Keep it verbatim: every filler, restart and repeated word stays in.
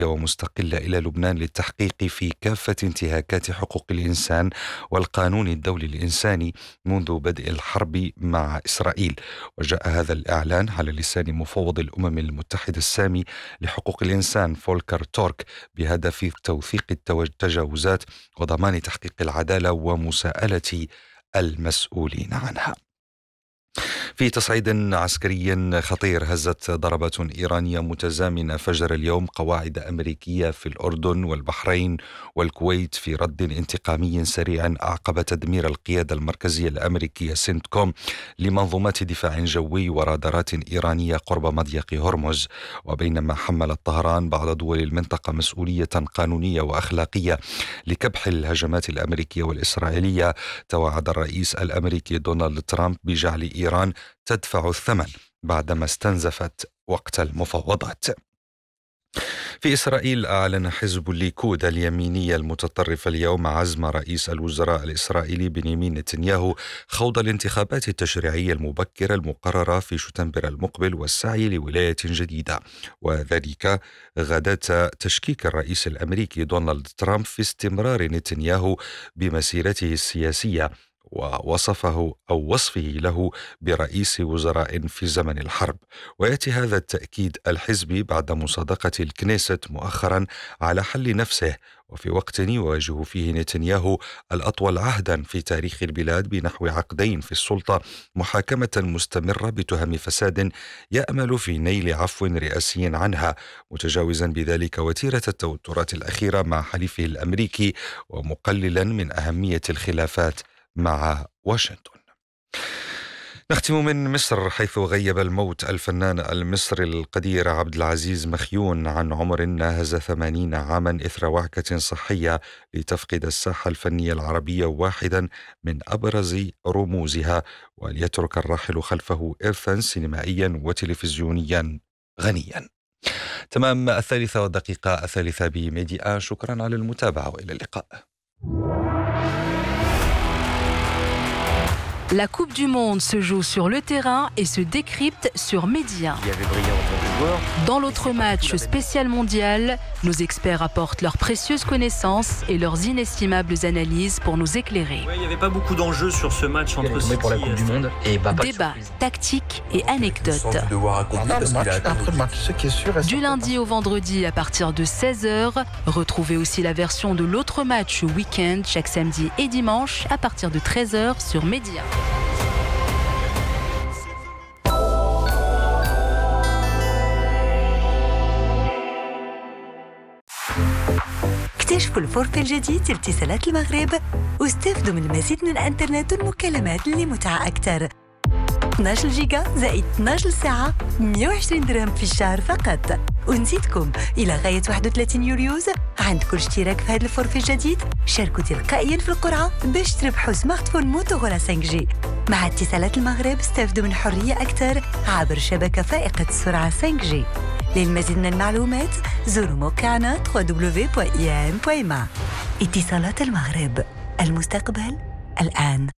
ومستقلة إلى لبنان للتحقيق في كافة انتهاكات حقوق الإنسان والقانون الدولي الإنساني منذ بدء الحرب مع إسرائيل. وجاء هذا الإعلان على لسان مفوض الأمم المتحدة السامي لحقوق الإنسان فولكر تورك بهدف توثيق التجاوزات وضمان تحقيق العدالة ومساءلة المسؤولين عنها. في تصعيد عسكري خطير، هزت ضربات إيرانية متزامنة فجر اليوم قواعد أمريكية في الأردن والبحرين والكويت في رد انتقامي سريع أعقب تدمير القيادة المركزية الأمريكية سنتكوم لمنظومات دفاع جوي ورادارات إيرانية قرب مضيق هرمز. وبينما حملت طهران بعض دول المنطقة مسؤولية قانونية وأخلاقية لكبح الهجمات الأمريكية والإسرائيلية، توعد الرئيس الأمريكي دونالد ترامب بجعل إيران تدفع الثمن بعدما استنزفت وقت المفاوضات. في إسرائيل، أعلن حزب الليكود اليميني المتطرف اليوم عزم رئيس الوزراء الإسرائيلي بنيامين نتنياهو خوض الانتخابات التشريعية المبكرة المقررة في شتنبر المقبل والسعي لولاية جديدة، وذلك غداة تشكيك الرئيس الأمريكي دونالد ترامب في استمرار نتنياهو بمسيرته السياسية، ووصفه أو وصفه له برئيس وزراء في زمن الحرب. ويأتي هذا التأكيد الحزبي بعد مصادقة الكنيست مؤخرا على حل نفسه، وفي وقت يواجه فيه نتنياهو الأطول عهدا في تاريخ البلاد بنحو عقدين في السلطة محاكمة مستمرة بتهم فساد يأمل في نيل عفو رئاسي عنها، متجاوزا بذلك وتيرة التوترات الأخيرة مع حليفه الأمريكي ومقللا من أهمية الخلافات مع واشنطن. نختم من مصر، حيث غيب الموت الفنان المصري القدير عبد العزيز مخيون عن عمر ناهز ثمانين عاما إثر وعكة صحية لتفقد الساحة الفنية العربية واحدا من أبرز رموزها، وليترك الراحل خلفه إرثا سينمائيا وتلفزيونيا غنيا. تمام الثالثة والدقيقة الثالثة بميديا. شكرا على المتابعة وإلى اللقاء. La Coupe du Monde se joue sur le terrain et se décrypte sur Média. Dans l'autre match spécial mondial, nos experts apportent leurs précieuses connaissances et leurs inestimables analyses pour nous éclairer. Ouais, il n'y avait pas beaucoup d'enjeux sur ce match entre City pour la Coupe du Monde et bah, Débat, tactique et anecdotes. Du lundi au vendredi à partir de seize heures, retrouvez aussi la version de l'autre match week-end chaque samedi et dimanche à partir de treize heures sur Média. اكتشفوا الفورفي الجديد لاتصالات المغرب واستفدوا من المزيد من الانترنت والمكالمات لمتعة أكثر. اثنا عشر جيجا زائد اثنا عشر ساعة مئة وعشرين درهم في الشهر فقط. ونزيدكم إلى غاية واحد وثلاثين يوليوز عند كل اشتراك في هذا الفورفي الجديد شاركوا تلقائيا في القرعة باش تربحوا سمارت فون موتورولا خمسة جي. مع اتصالات المغرب استفدوا من حرية أكثر عبر شبكة فائقة السرعة خمسة جي. للمزيد من المعلومات زوروا موقعنا دبليو دبليو دبليو دوت إي إيه إم دوت ما. اتصالات المغرب، المستقبل الآن.